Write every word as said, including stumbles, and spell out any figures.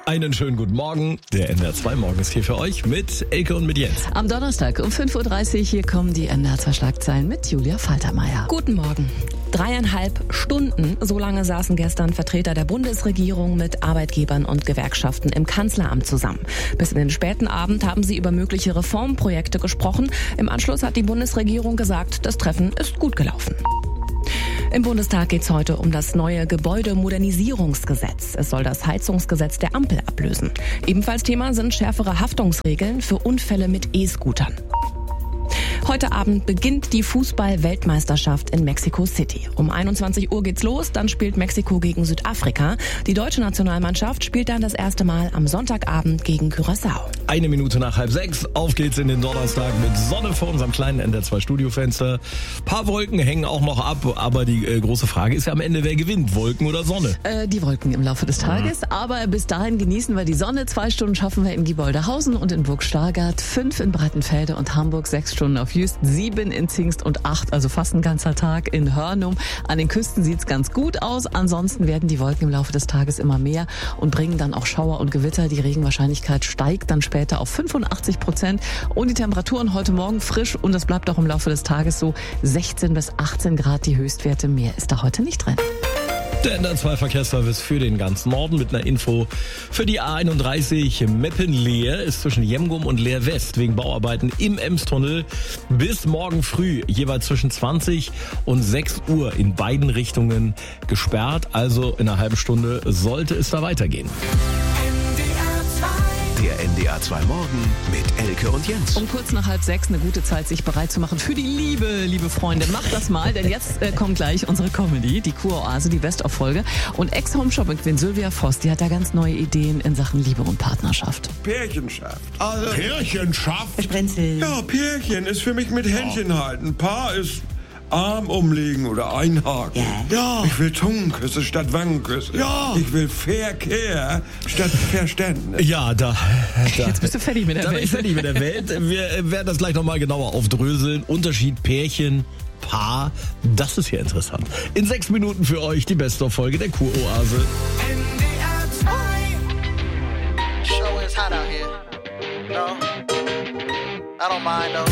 Einen schönen guten Morgen. Der N D R zwei Morgen ist hier für euch mit Elke und mit Jens. Am Donnerstag um fünf Uhr dreißig, hier kommen die N D R zwei Schlagzeilen mit Julia Faltermeier. Guten Morgen. Dreieinhalb Stunden, so lange saßen gestern Vertreter der Bundesregierung mit Arbeitgebern und Gewerkschaften im Kanzleramt zusammen. Bis in den späten Abend haben sie über mögliche Reformprojekte gesprochen. Im Anschluss hat die Bundesregierung gesagt, das Treffen ist gut gelaufen. Im Bundestag geht es heute um das neue Gebäudemodernisierungsgesetz. Es soll das Heizungsgesetz der Ampel ablösen. Ebenfalls Thema sind schärfere Haftungsregeln für Unfälle mit E-Scootern. Heute Abend beginnt die Fußball-Weltmeisterschaft in Mexico City. Um einundzwanzig Uhr geht's los, dann spielt Mexiko gegen Südafrika. Die deutsche Nationalmannschaft spielt dann das erste Mal am Sonntagabend gegen Curaçao. Eine Minute nach halb sechs, auf geht's in den Donnerstag mit Sonne vor unserem kleinen N D R zwei Studiofenster. Paar Wolken hängen auch noch ab, aber die äh, große Frage ist ja am Ende, wer gewinnt, Wolken oder Sonne? Äh, die Wolken im Laufe des Tages, mhm. aber bis dahin genießen wir die Sonne. Zwei Stunden schaffen wir in Gieboldehausen und in Burg Stargard, fünf in Breitenfelde und Hamburg, sechs Stunden auf Jüst, sieben in Zingst und acht, also fast ein ganzer Tag in Hörnum. An den Küsten sieht's ganz gut aus. Ansonsten werden die Wolken im Laufe des Tages immer mehr und bringen dann auch Schauer und Gewitter. Die Regenwahrscheinlichkeit steigt dann später auf fünfundachtzig Prozent. Und die Temperaturen heute Morgen frisch und das bleibt auch im Laufe des Tages so. sechzehn bis achtzehn Grad die Höchstwerte. Mehr ist da heute nicht drin. Der N D R zwei Verkehrsservice für den ganzen Norden mit einer Info für die A einunddreißig Meppen-Leer ist zwischen Jemgum und Leer West wegen Bauarbeiten im Emstunnel bis morgen früh jeweils zwischen zwanzig und sechs Uhr in beiden Richtungen gesperrt. Also in einer halben Stunde sollte es da weitergehen. Der N D R zwei Morgen mit Elke und Jens. Um kurz nach halb sechs eine gute Zeit, sich bereit zu machen für die Liebe, liebe Freunde. Macht das mal, denn jetzt äh, kommt gleich unsere Comedy, die Kuroase, die Best-of-Folge. Und Ex-Home-Shopping-Queen Sylvia Voss, die hat da ganz neue Ideen in Sachen Liebe und Partnerschaft. Pärchenschaft. Also, Pärchenschaft? Sprenzel. ja, Pärchen ist für mich mit Händchen halten. Paar ist Arm umlegen oder einhaken. Ja. Ja. Ich will Zungenküsse statt Wangenküsse. Ja. Ich will Verkehr statt Verständnis. Ja, da, da. Jetzt bist du fertig mit der Da bin Welt. ich fertig mit der Welt. Wir werden das gleich nochmal genauer aufdröseln. Unterschied Pärchen, Paar, das ist hier interessant. In sechs Minuten für euch die beste Folge der Kuroase. N D R zwei. Show is hot out here. No, I don't mind though.